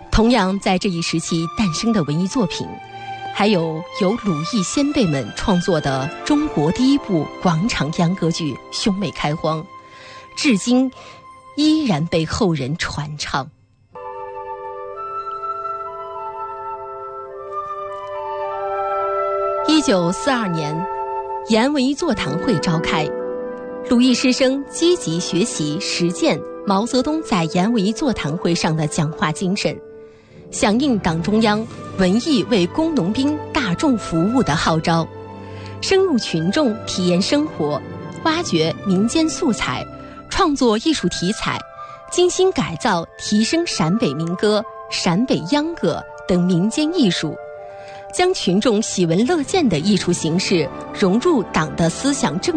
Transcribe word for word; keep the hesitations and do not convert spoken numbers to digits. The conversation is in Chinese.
同样在这一时期诞生的文艺作品，还有由鲁艺先辈们创作的中国第一部广场秧歌剧《兄妹开荒》，至今依然被后人传唱。一九四二年，延安文艺座谈会召开，鲁艺师生积极学习实践毛泽东在延安文艺座谈会上的讲话精神，响应党中央文艺为工农兵大众服务的号召，深入群众体验生活，挖掘民间素材，创作艺术题材，精心改造提升陕北民歌、陕北秧歌等民间艺术，将群众喜闻乐见的艺术形式融入党的思想政